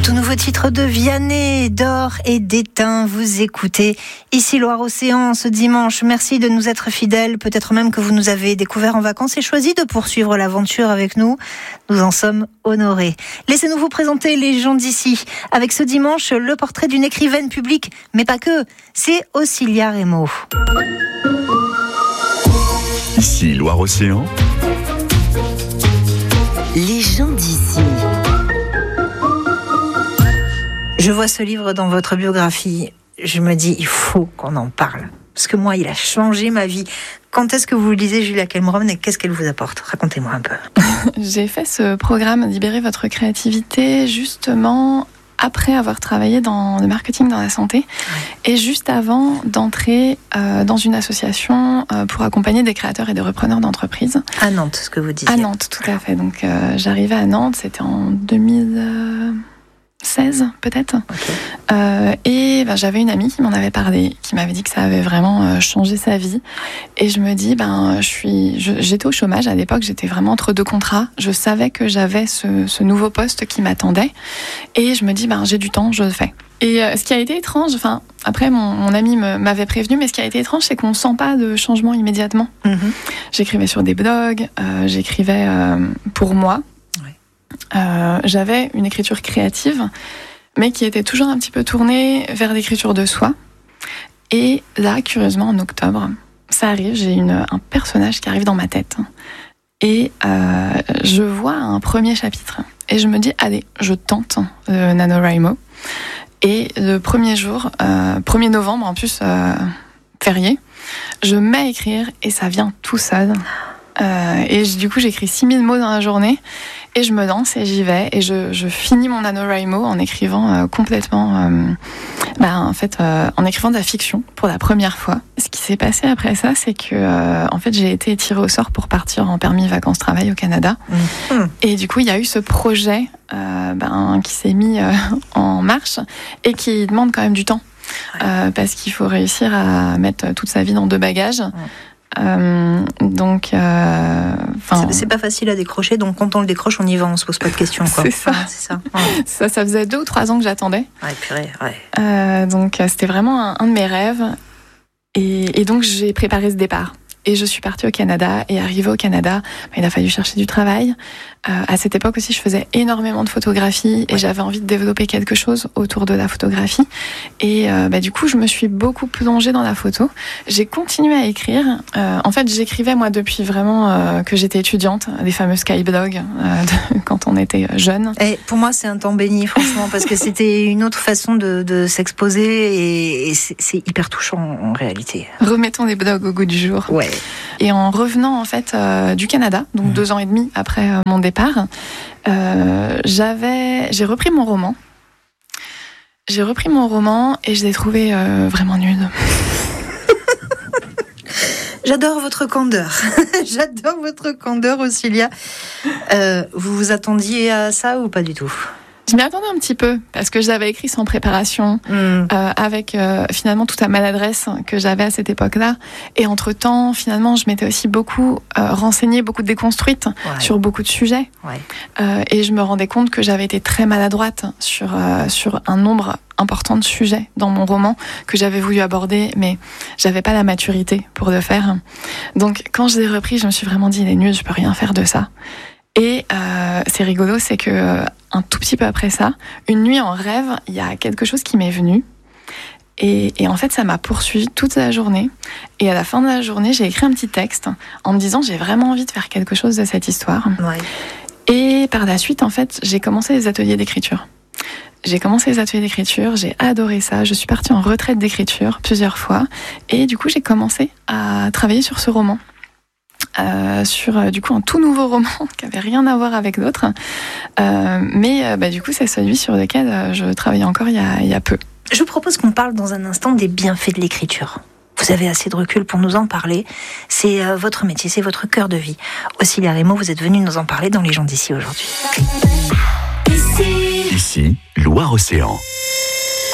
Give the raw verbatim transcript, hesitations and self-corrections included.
Tout nouveau titre de Vianney, d'or et d'étain. Vous écoutez ici Loire-Océan ce dimanche. Merci de nous être fidèles. Peut-être même que vous nous avez découverts en vacances et choisi de poursuivre l'aventure avec nous. Nous en sommes honorés. Laissez-nous vous présenter les gens d'ici. Avec ce dimanche, le portrait d'une écrivaine publique, mais pas que. C'est Aucilia Remo. Ici Loire-Océan. Les gens d'ici. Je vois ce livre dans votre biographie. Je me dis, il faut qu'on en parle. Parce que moi, il a changé ma vie. Quand est-ce que vous lisez Julia Cameron et qu'est-ce qu'elle vous apporte ? Racontez-moi un peu. J'ai fait ce programme Libérer votre créativité justement après avoir travaillé dans le marketing dans la santé ouais. et juste avant d'entrer euh, dans une association euh, pour accompagner des créateurs et des repreneurs d'entreprises. À Nantes, ce que vous disiez. À Nantes, tout à fait. Donc euh, j'arrivais à Nantes, c'était en deux mille seize peut-être. Okay. Euh, et ben, j'avais une amie qui m'en avait parlé, qui m'avait dit que ça avait vraiment euh, changé sa vie. Et je me dis, ben, je suis, je, j'étais au chômage à l'époque, j'étais vraiment entre deux contrats. Je savais que j'avais ce, ce nouveau poste qui m'attendait. Et je me dis, ben, j'ai du temps, je le fais. Et euh, ce qui a été étrange, enfin, après mon, mon ami me, m'avait prévenu, mais ce qui a été étrange, c'est qu'on ne sent pas de changement immédiatement. Mm-hmm. J'écrivais sur des blogs, euh, j'écrivais euh, pour moi. Euh, j'avais une écriture créative, mais qui était toujours un petit peu tournée vers l'écriture de soi. Et là, curieusement, en octobre, ça arrive, j'ai une, un personnage qui arrive dans ma tête. Et euh, je vois un premier chapitre. Et je me dis, allez, je tente le NaNoWriMo. Et le premier jour, euh, premier novembre, en plus, euh, férié, je mets à écrire et ça vient tout seul. Euh, et du coup, j'écris six mille mots dans la journée. Et je me lance et j'y vais et je, je finis mon NaNoWriMo en écrivant euh, complètement, euh, bah, en fait, euh, en écrivant de la fiction pour la première fois. Ce qui s'est passé après ça, c'est que, euh, en fait, j'ai été tirée au sort pour partir en permis vacances-travail au Canada. Mmh. Et du coup, il y a eu ce projet euh, ben, qui s'est mis euh, en marche et qui demande quand même du temps euh, parce qu'il faut réussir à mettre toute sa vie dans deux bagages. Mmh. Euh, donc, euh, c'est, c'est pas facile à décrocher, donc quand on le décroche, on y va, on se pose pas de questions, quoi. C'est ça. Enfin, c'est ça. Ouais. ça. Ça faisait deux ou trois ans que j'attendais. Ouais, purée, ouais. Euh, donc, c'était vraiment un, un de mes rêves. Et, et donc, j'ai préparé ce départ. Et je suis partie au Canada. Et arrivée au Canada, bah, il a fallu chercher du travail. Euh, à cette époque aussi, je faisais énormément de photographie et ouais. j'avais envie de développer quelque chose autour de la photographie. Et euh, bah, du coup, je me suis beaucoup plongée dans la photo. J'ai continué à écrire. Euh, en fait, j'écrivais moi depuis vraiment euh, que j'étais étudiante, les fameux skyblogs euh, de, quand on était jeune. Et pour moi, c'est un temps béni, franchement, parce que c'était une autre façon de, de s'exposer et, et c'est, c'est hyper touchant en réalité. Remettons les blogs au goût du jour. Ouais. Et en revenant en fait euh, du Canada, donc mmh. deux ans et demi après euh, mon départ, euh, j'avais, j'ai repris mon roman. J'ai repris mon roman et je l'ai trouvé euh, vraiment nul. J'adore votre candeur. J'adore votre candeur, Aucilia. Euh, vous vous attendiez à ça ou pas du tout ? Je m'y attendais un petit peu, parce que je l'avais écrit sans préparation, mmh. euh, avec euh, finalement toute la maladresse que j'avais à cette époque-là. Et entre-temps, finalement, je m'étais aussi beaucoup euh, renseignée, beaucoup déconstruite ouais. sur beaucoup de sujets. Ouais. Euh, et je me rendais compte que j'avais été très maladroite sur, euh, sur un nombre important de sujets dans mon roman que j'avais voulu aborder, mais j'avais pas la maturité pour le faire. Donc, quand je l'ai repris, je me suis vraiment dit, il est nul, je peux rien faire de ça. Et euh, c'est rigolo, c'est que euh, un tout petit peu après ça, une nuit en rêve, il y a quelque chose qui m'est venu. Et, et en fait, ça m'a poursuivi toute la journée. Et à la fin de la journée, j'ai écrit un petit texte en me disant, j'ai vraiment envie de faire quelque chose de cette histoire. Ouais. Et par la suite, en fait, j'ai commencé les ateliers d'écriture. J'ai commencé les ateliers d'écriture, j'ai adoré ça. Je suis partie en retraite d'écriture plusieurs fois. Et du coup, j'ai commencé à travailler sur ce roman. Euh, sur euh, du coup un tout nouveau roman qui avait rien à voir avec l'autre, euh, mais euh, bah, du coup c'est celui sur lequel euh, je travaille encore il y a, il y a peu. Je vous propose qu'on parle dans un instant des bienfaits de l'écriture. Vous avez assez de recul pour nous en parler. C'est euh, votre métier, c'est votre cœur de vie. Aucilia Remo, vous êtes venue nous en parler dans Les gens d'ici aujourd'hui. Ici, Ici Loire-Océan.